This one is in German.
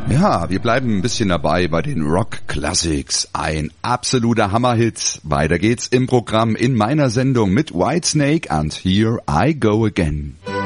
Ja, wir bleiben ein bisschen dabei bei den Rock Classics. Ein absoluter Hammerhit. Weiter geht's im Programm in meiner Sendung mit Whitesnake und Here I Go Again.